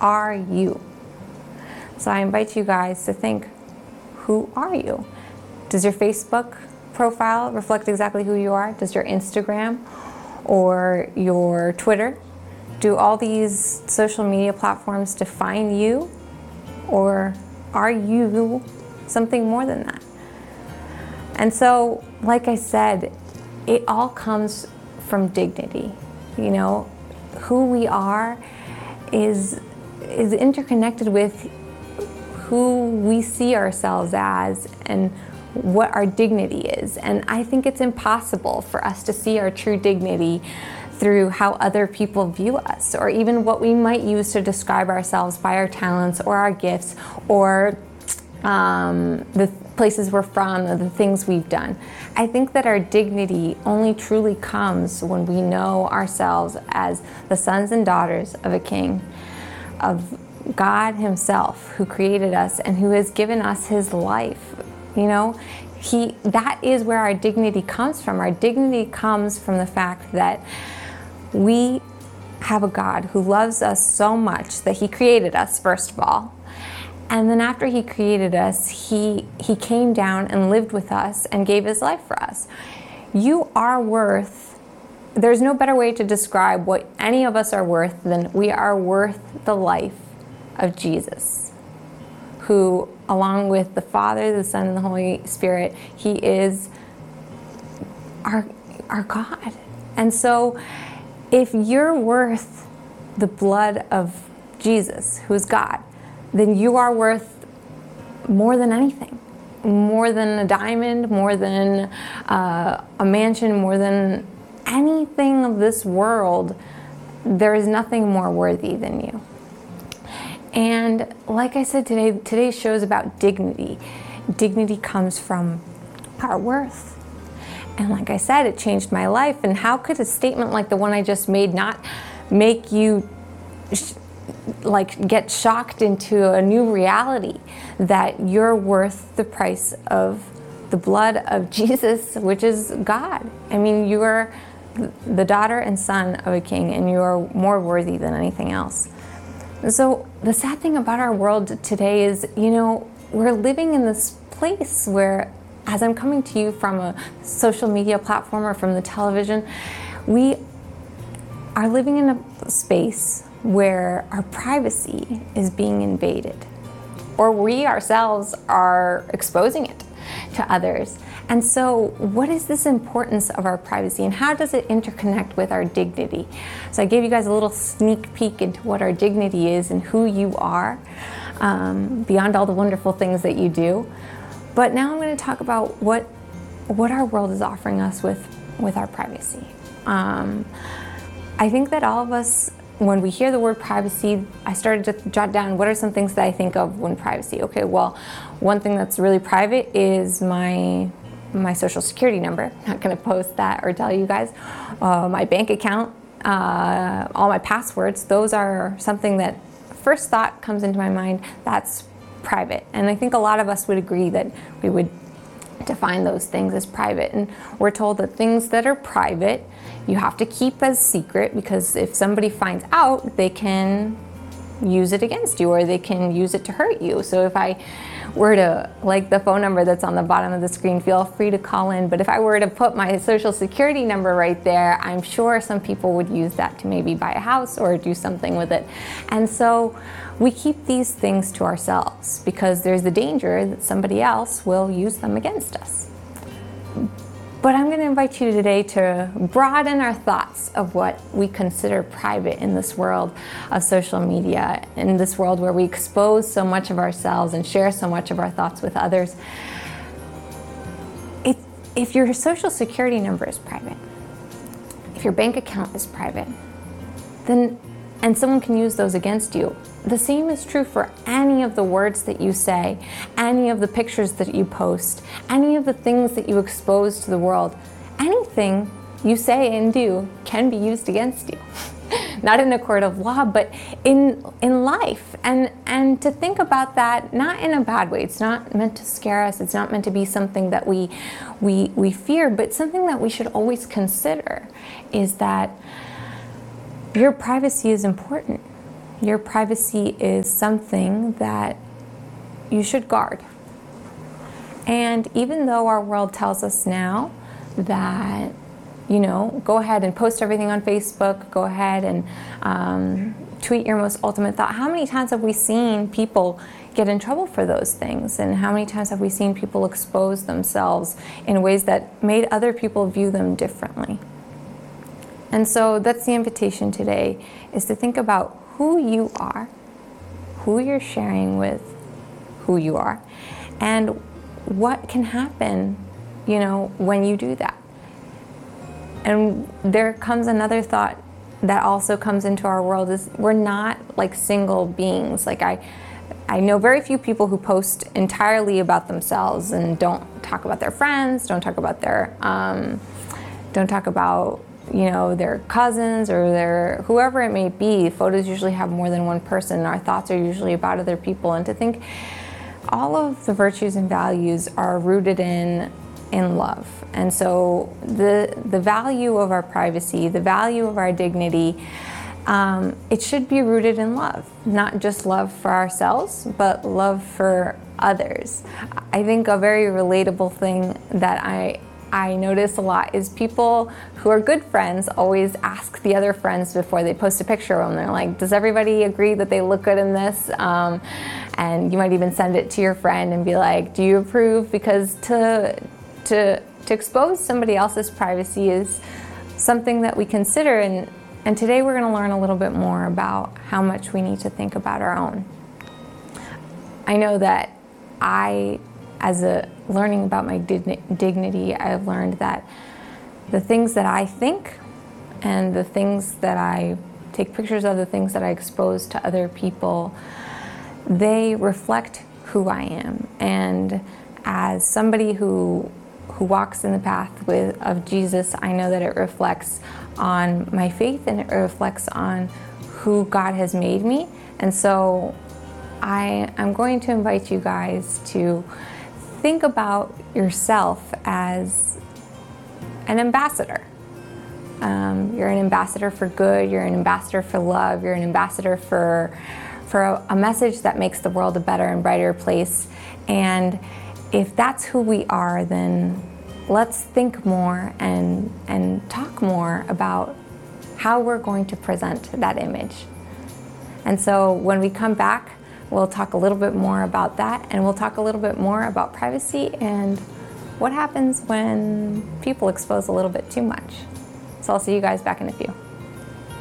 are you? So I invite you guys to think, who are you? Does your Facebook profile reflect exactly who you are? Does your Instagram or your Twitter? Do all these social media platforms define you? Or are you something more than that? And so, like I said, it all comes from dignity. You know, who we are is interconnected with who we see ourselves as and what our dignity is. And I think it's impossible for us to see our true dignity through how other people view us, or even what we might use to describe ourselves by our talents or our gifts, or the places we're from, or the things we've done. I think that our dignity only truly comes when we know ourselves as the sons and daughters of a king, of God himself, who created us and who has given us his life. You know, that is where our dignity comes from. Our dignity comes from the fact that we have a God who loves us so much that he created us, first of all. And then after he created us, he came down and lived with us and gave his life for us. You are worth, there's no better way to describe what any of us are worth than we are worth the life of Jesus, who, along with the Father, the Son, and the Holy Spirit, he is our God. And so if you're worth the blood of Jesus, who's God, then you are worth more than anything, more than a diamond, more than a mansion, more than anything of this world. There is nothing more worthy than you. And like I said, today's show is about dignity. Dignity comes from our worth. And like I said, it changed my life. And how could a statement like the one I just made not make you get shocked into a new reality that you're worth the price of the blood of Jesus, which is God? I mean, you are the daughter and son of a king, and you are more worthy than anything else. So the sad thing about our world today is, you know, we're living in this place where, as I'm coming to you from a social media platform or from the television, we are living in a space where our privacy is being invaded, or we ourselves are exposing it to others. And so what is this importance of our privacy, and how does it interconnect with our dignity? So I gave you guys a little sneak peek into what our dignity is and who you are, beyond all the wonderful things that you do. But now I'm going to talk about what our world is offering us with our privacy. I think that all of us, when we hear the word privacy, I started to jot down what are some things that I think of when privacy. Okay, well, one thing that's really private is my social security number. I'm not going to post that or tell you guys. My bank account, all my passwords, those are something that first thought comes into my mind, that's private. And I think a lot of us would agree that we would define those things as private. And we're told that things that are private, you have to keep as secret, because if somebody finds out, they can use it against you, or they can use it to hurt you. So if I were to, like the phone number that's on the bottom of the screen, feel free to call in. But if I were to put my social security number right there, I'm sure some people would use that to maybe buy a house or do something with it. And so we keep these things to ourselves because there's the danger that somebody else will use them against us. But I'm going to invite you today to broaden our thoughts of what we consider private in this world of social media, in this world where we expose so much of ourselves and share so much of our thoughts with others. If your social security number is private, if your bank account is private, then, and someone can use those against you, the same is true for any of the words that you say, any of the pictures that you post, any of the things that you expose to the world. Anything you say and do can be used against you. Not in a court of law, but in life. And to think about that, not in a bad way. It's not meant to scare us. It's not meant to be something that we fear, but something that we should always consider is that your privacy is important. your privacy is something that you should guard. And even though our world tells us now that, go ahead and post everything on Facebook, go ahead and tweet your most ultimate thought. How many times have we seen people get in trouble for those things? And how many times have we seen people expose themselves in ways that made other people view them differently? And so that's the invitation today, is to think about who you are, who you're sharing with, who you are, and what can happen, when you do that. And there comes another thought that also comes into our world, is we're not like single beings. Like I know very few people who post entirely about themselves and don't talk about their friends, don't talk about their their cousins or their whoever it may be. Photos usually have more than one person. Our thoughts are usually about other people. And to think all of the virtues and values are rooted in love. And so the value of our privacy, the value of our dignity, it should be rooted in love, not just love for ourselves, but love for others. I think a very relatable thing that I notice a lot is people who are good friends always ask the other friends before they post a picture of them. They're like, does everybody agree that they look good in this? And you might even send it to your friend and be like, do you approve? Because to expose somebody else's privacy is something that we consider. And today we're going to learn a little bit more about how much we need to think about our own. I know that learning about my dignity, I've learned that the things that I think and the things that I take pictures of, the things that I expose to other people, they reflect who I am. And as somebody who walks in the path of Jesus, I know that it reflects on my faith and it reflects on who God has made me. And so I'm going to invite you guys to think about yourself as an ambassador. You're an ambassador for good, you're an ambassador for love, you're an ambassador for a message that makes the world a better and brighter place. And if that's who we are, then let's think more and talk more about how we're going to present that image. And so when we come back, we'll talk a little bit more about that, and we'll talk a little bit more about privacy and what happens when people expose a little bit too much. So I'll see you guys back in a few.